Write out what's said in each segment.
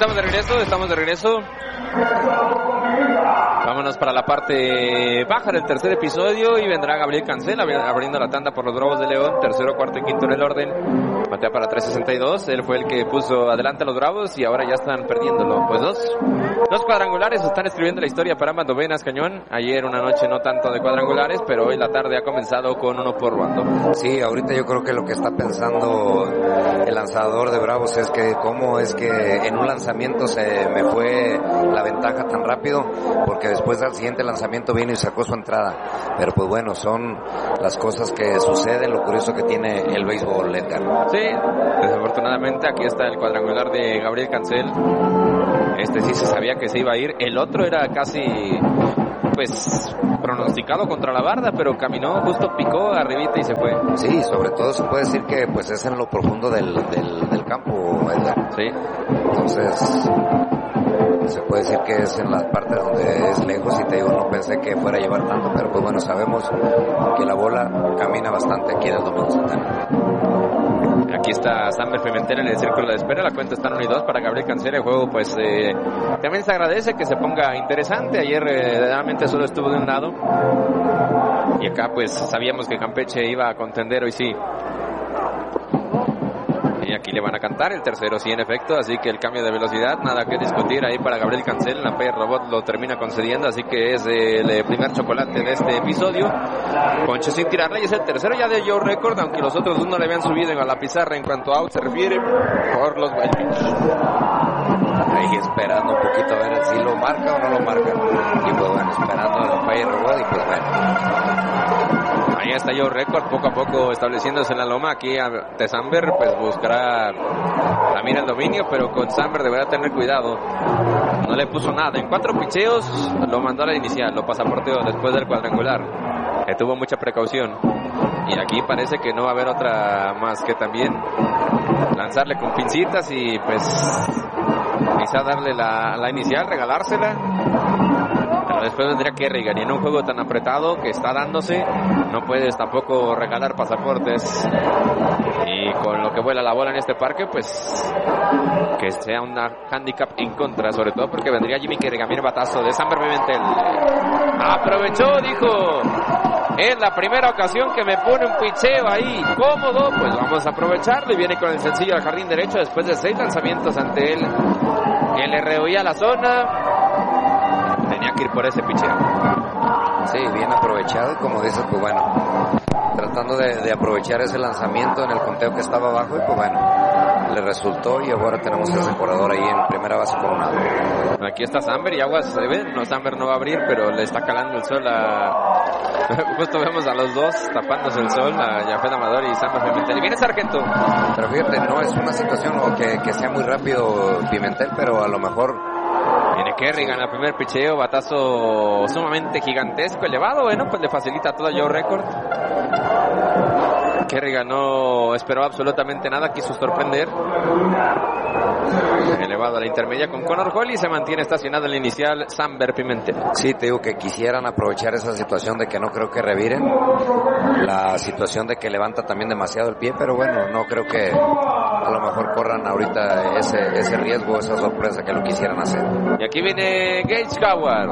Estamos de regreso. Vámonos para la parte baja del tercer episodio y vendrá Gabriel Cancel abriendo la tanda por los Bravos de León, tercero, cuarto y quinto en el orden. Batea para 362, él fue el que puso adelante a los Bravos y ahora ya están perdiéndolo. Pues dos cuadrangulares están escribiendo la historia para ambas novenas, Cañón. Ayer una noche no tanto de cuadrangulares, pero hoy la tarde ha comenzado con uno por bando. Sí, ahorita yo creo que lo que está pensando el lanzador de Bravos es que cómo es que en un lanzamiento se me fue la ventaja tan rápido, porque después del siguiente lanzamiento vino y sacó su entrada. Pero pues bueno, son las cosas que suceden, lo curioso que tiene el béisbol, Edgar. Sí, desafortunadamente aquí está el cuadrangular de Gabriel Cancel. Este sí se sabía que se iba a ir. El otro era casi, pues, pronosticado contra la barda, pero caminó, justo picó arribita y se fue. Sí, sobre todo se puede decir que pues es en lo profundo del campo, Edgar. Sí. Entonces se puede decir que es en la parte donde es lejos y te digo, no pensé que fuera a llevar tanto, pero pues bueno, sabemos que la bola camina bastante aquí en el Domingo Santana. Aquí está Samber Pimentel en el círculo de espera, la cuenta está en 1-2 para Gabriel Cancel. El juego pues también se agradece que se ponga interesante. Ayer realmente solo estuvo de un lado y acá pues sabíamos que Campeche iba a contender hoy sí. Y aquí le van a cantar el tercero, sí, en efecto, así que el cambio de velocidad, nada que discutir ahí para Gabriel Cancel. La P Robot lo termina concediendo, así que es el primer chocolate de este episodio. Ponche sin tirarle y es el tercero ya de Joe Record, aunque los otros dos no le habían subido a la pizarra en cuanto a out se refiere por los Wild Pitch. Ahí esperando un poquito a ver si lo marca o no lo marca. Y pues bueno, esperando a la P Robot y pues bueno. Ahí está Joe Record, poco a poco estableciéndose en la loma. Aquí de Samber, pues buscará también el dominio, pero con Samber deberá tener cuidado. No le puso nada. En 4 picheos lo mandó a la inicial, lo pasaporteó después del cuadrangular, que tuvo mucha precaución. Y aquí parece que no va a haber otra más que también lanzarle con pincitas y pues quizá darle la inicial, regalársela. Pero después vendría Kerrigan y en un juego tan apretado que está dándose, no puedes tampoco regalar pasaportes. Y con lo que vuela la bola en este parque, pues que sea una handicap en contra, sobre todo porque vendría Jimmy Kerrigan. Mira el batazo de Samber Pimentel. Aprovechó, dijo: es la primera ocasión que me pone un picheo ahí cómodo, pues vamos a aprovecharlo. Y viene con el sencillo al jardín derecho después de 6 lanzamientos ante él, que le rehuía la zona. Tenía que ir por ese picheo. Sí, bien aprovechado y como dices, pues bueno, tratando de aprovechar ese lanzamiento en el conteo que estaba abajo y pues bueno, le resultó y ahora tenemos ese corredor ahí en primera base con un out. Aquí está Samber y aguas se ve, no, Samber no va a abrir, pero le está calando el sol justo vemos a los dos tapándose el sol, a Yafet Amador y Samber Pimentel. Y viene Sargento. Pero fíjate, no es una situación que sea muy rápido Pimentel, pero a lo mejor viene Kerrigan al primer picheo, batazo sumamente gigantesco, elevado, bueno, pues le facilita todo a Joe Record. Kerrigan no esperó absolutamente nada, quiso sorprender. Elevado a la intermedia con Connor Hall y se mantiene estacionado en la inicial Samber Pimentel. Sí, te digo que quisieran aprovechar esa situación de que no creo que reviren, la situación de que levanta también demasiado el pie, pero bueno, no creo que a lo mejor corran ahorita ese riesgo, esa sorpresa que lo quisieran hacer. Y aquí viene Gage Howard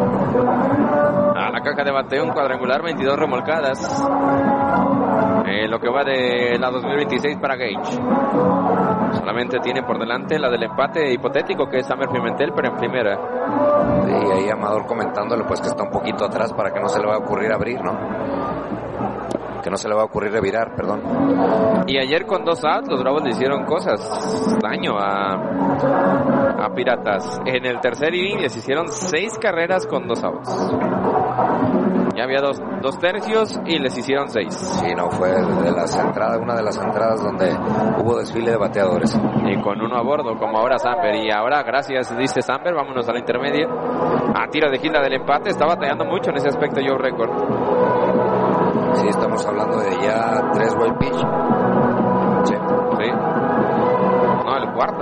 a la caja de bateo, un cuadrangular, 22 remolcadas. Lo que va de la 2026 para Gage. Solamente tiene por delante la del empate hipotético que es Samber Pimentel, pero en primera. Y ahí Amador comentándole pues que está un poquito atrás para que no se le va a ocurrir abrir, ¿no? Que no se le va a ocurrir revirar, perdón. Y ayer con 2 outs los Bravos le hicieron daño a Piratas. En el tercer inning les hicieron 6 carreras con 2 outs. Ya había dos tercios y les hicieron 6. Sí, no, fue de las entradas, una de las entradas donde hubo desfile de bateadores. Y con uno a bordo, como ahora Samber. Y ahora, gracias, dice Samber, vámonos a la intermedia. A tiro de Gilda del empate, está batallando mucho en ese aspecto Joe Record. Sí, estamos hablando de ya 3 wild pitch. Sí. No, el cuarto.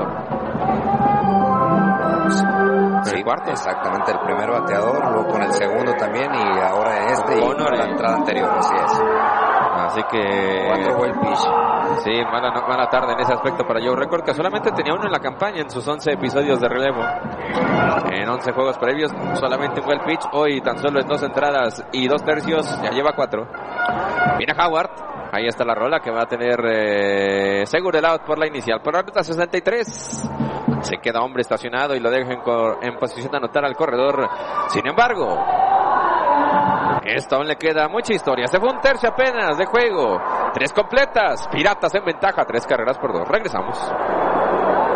Sí, el cuarto. Exactamente, el primer bateador, luego con el segundo también y ahora y con la entrada anterior, así es. Así que 4 wild pitch. Sí, mala tarde en ese aspecto para Joe Record, que solamente tenía uno en la campaña en sus 11 episodios de relevo. En 11 juegos previos, solamente un well pitch. Hoy tan solo en 2 entradas y 2 tercios, ya lleva 4. Viene Howard. Ahí está la rola que va a tener seguro el out por la inicial. Por la ruta 63. Se queda hombre estacionado y lo dejan en posición de anotar al corredor. Sin embargo, esto aún le queda mucha historia. Se fue un tercio apenas de juego. 3 completas. Piratas en ventaja. 3 carreras por 2. Regresamos.